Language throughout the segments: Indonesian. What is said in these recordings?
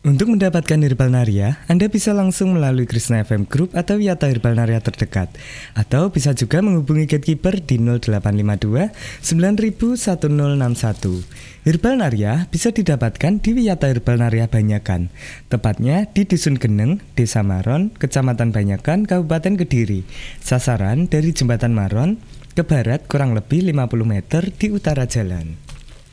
Untuk mendapatkan Herbal Naria, Anda bisa langsung melalui Krishna FM Group atau Yata Herbal Naria terdekat. Atau bisa juga menghubungi Gatekeeper di 0852 9000 1061. Herbal Naria bisa didapatkan di Wiyata Herbal Naria Banyakan. Tepatnya di Dusun Geneng, Desa Maron, Kecamatan Banyakan, Kabupaten Kediri. Sasaran dari Jembatan Maron ke barat kurang lebih 50 meter di utara jalan.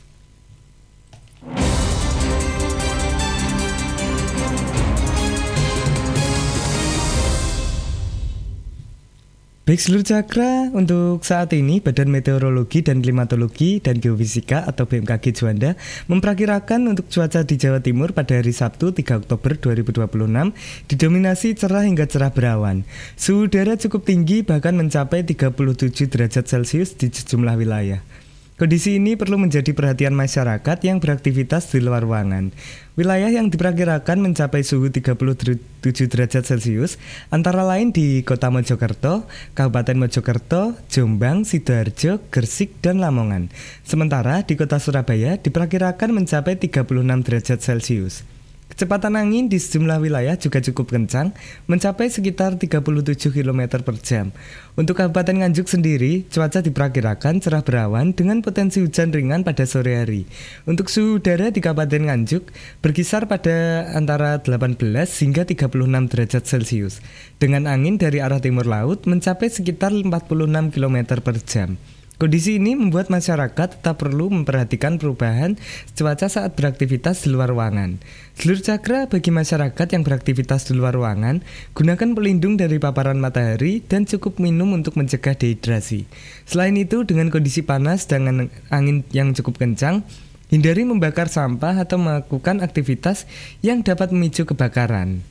Baik seluruh cakra, untuk saat ini Badan Meteorologi dan Klimatologi dan Geofisika atau BMKG Juanda memperkirakan untuk cuaca di Jawa Timur pada hari Sabtu 3 Oktober 2026 didominasi cerah hingga cerah berawan. Suhu udara cukup tinggi bahkan mencapai 37 derajat Celcius di sejumlah wilayah. Kondisi ini perlu menjadi perhatian masyarakat yang beraktivitas di luar ruangan. Wilayah yang diperkirakan mencapai suhu 37 derajat Celcius antara lain di Kota Mojokerto, Kabupaten Mojokerto, Jombang, Sidoarjo, Gresik, dan Lamongan. Sementara di Kota Surabaya diperkirakan mencapai 36 derajat Celcius. Kecepatan angin di sejumlah wilayah juga cukup kencang, mencapai sekitar 37 km per jam. Untuk Kabupaten Nganjuk sendiri, cuaca diperkirakan cerah berawan dengan potensi hujan ringan pada sore hari. Untuk suhu udara di Kabupaten Nganjuk berkisar pada antara 18 hingga 36 derajat Celcius, dengan angin dari arah timur laut mencapai sekitar 46 km per jam. Kondisi ini membuat masyarakat tetap perlu memperhatikan perubahan cuaca saat beraktivitas di luar ruangan. Seluruh cakra bagi masyarakat yang beraktivitas di luar ruangan, gunakan pelindung dari paparan matahari dan cukup minum untuk mencegah dehidrasi. Selain itu, dengan kondisi panas dan angin yang cukup kencang, hindari membakar sampah atau melakukan aktivitas yang dapat memicu kebakaran.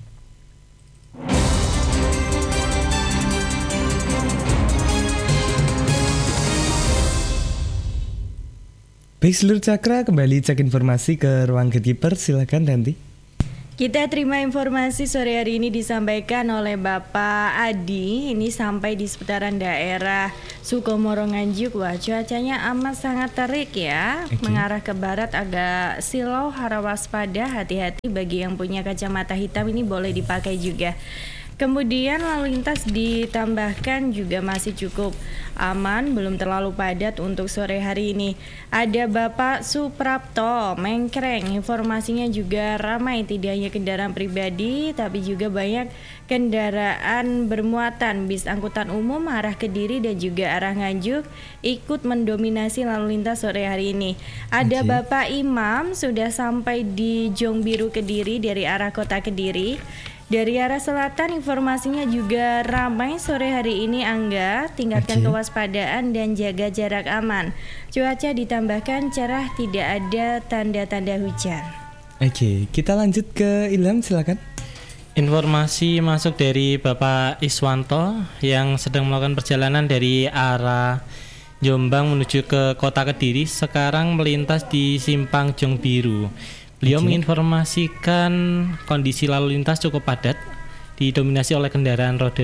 Baik seluruh cakra, kembali cek informasi ke ruang Gatekeeper, silakan Danti. Kita terima informasi sore hari ini disampaikan oleh Bapak Adi. Ini sampai di seputaran daerah Sukomoro Nganjuk. Wah, cuacanya amat sangat terik ya. Mengarah ke barat agak silau, harap waspada, hati-hati bagi yang punya kacamata hitam ini boleh dipakai juga. Kemudian lalu lintas ditambahkan juga masih cukup aman, belum terlalu padat untuk sore hari ini. Ada Bapak Suprapto, Mengkreng, informasinya juga ramai, tidak hanya kendaraan pribadi tapi juga banyak kendaraan bermuatan. Bis angkutan umum arah Kediri dan juga arah Nganjuk ikut mendominasi lalu lintas sore hari ini. Ada Bapak Imam sudah sampai di Jongbiru Kediri dari arah kota Kediri. Dari arah selatan informasinya juga ramai sore hari ini. Angga, tingkatkan kewaspadaan dan jaga jarak aman. Cuaca ditambahkan cerah, tidak ada tanda-tanda hujan. Kita lanjut ke Ilham, silakan. Informasi masuk dari Bapak Iswanto yang sedang melakukan perjalanan dari arah Jombang menuju ke kota Kediri, sekarang melintas di Simpang Jongbiru. Beliau menginformasikan kondisi lalu lintas cukup padat, didominasi oleh kendaraan roda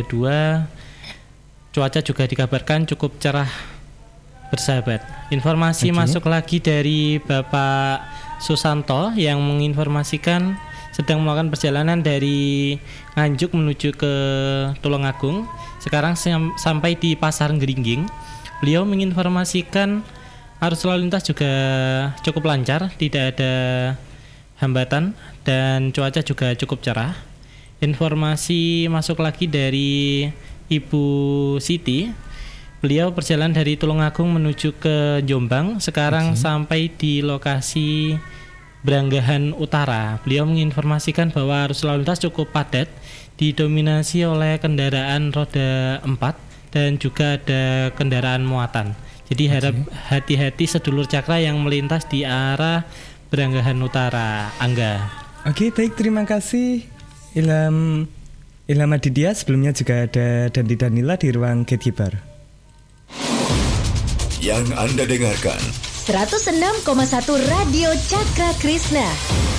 2. Cuaca juga dikabarkan cukup cerah, bersahabat. Informasi masuk lagi dari Bapak Susanto yang menginformasikan sedang melakukan perjalanan dari Nganjuk menuju ke Tulungagung, sekarang sampai di Pasar Ngeringging. Beliau menginformasikan arus lalu lintas juga cukup lancar, tidak ada hambatan dan cuaca juga cukup cerah. Informasi masuk lagi dari Ibu Siti. Beliau berjalan dari Tulungagung menuju ke Jombang, sekarang sampai di lokasi Branggahan Utara. Beliau menginformasikan bahwa arus lalu lintas cukup padat, didominasi oleh kendaraan roda 4 dan juga ada kendaraan muatan. Jadi harap hati-hati sedulur cakra yang melintas di arah Branggahan Utara. Angga. Baik, terima kasih Ilham Aditya. Sebelumnya juga ada Dandi Danila di ruang Gatekeeper. Yang Anda dengarkan 106,1 Radio Cakra Krishna.